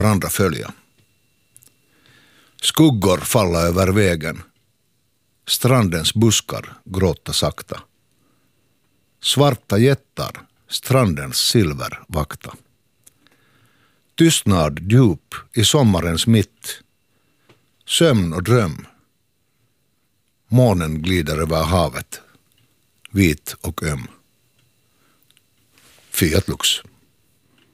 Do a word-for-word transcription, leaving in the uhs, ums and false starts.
Andra följa. Skuggor falla över vägen. Strandens buskar gråta sakta. Svarta jättar strandens silver vakta. Tystnad djup i sommarens mitt. Sömn och dröm. Månen glider över havet. Vit och öm. Fiat Lux.